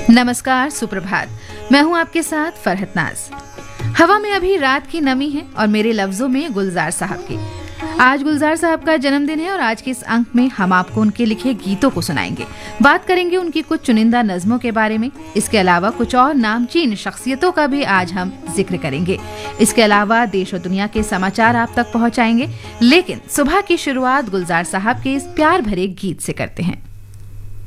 नमस्कार, सुप्रभात। मैं हूं आपके साथ फरहत नाज। हवा में अभी रात की नमी है और मेरे लफ्जों में गुलजार साहब की। आज गुलजार साहब का जन्मदिन है और आज के इस अंक में हम आपको उनके लिखे गीतों को सुनाएंगे। बात करेंगे उनकी कुछ चुनिंदा नज़मों के बारे में। इसके अलावा कुछ और नामचीन शख्सियतों का भी आज हम जिक्र करेंगे। इसके अलावा देश और दुनिया के समाचार आप तक पहुंचाएंगे। लेकिन सुबह की शुरुआत गुलजार साहब के इस प्यार भरे गीत से करते हैं।